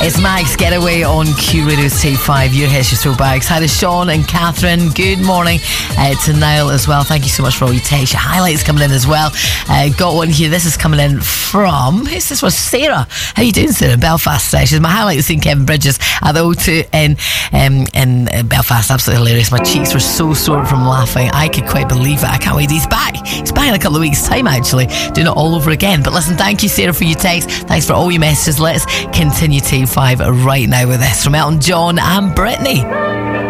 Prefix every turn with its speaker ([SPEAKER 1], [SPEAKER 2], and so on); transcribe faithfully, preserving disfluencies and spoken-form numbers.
[SPEAKER 1] It's Max Getaway on Q Radio's Take five. Your History Throwbacks. Hi to Sean and Catherine. Good morning uh, to Niall as well. Thank you so much for all your texts. Your highlights coming in as well. Uh, got one here. This is coming in from, who's this one? Sarah. How you doing, Sarah? Belfast. Uh, she's my highlight is seeing Kevin Bridges at the O two in, um, in uh, Belfast. Absolutely hilarious. My cheeks were so sore from laughing. I could quite believe it. I can't wait. He's back. He's back in a couple of weeks' time, actually. Doing it all over again. But listen, thank you, Sarah, for your text. Thanks for all your messages. Let's continue Take five right now with this from Elton John and Britney.